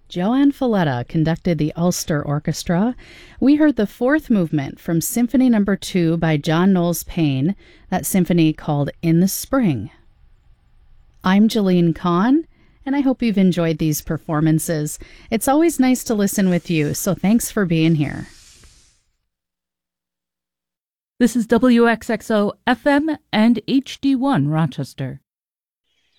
Joanne Falletta conducted the Ulster Orchestra. We heard the fourth movement from Symphony No. 2 by John Knowles Payne, that symphony called In the Spring. I'm Jeline Kahn, and I hope you've enjoyed these performances. It's always nice to listen with you, so thanks for being here. This is WXXO FM and HD1 Rochester.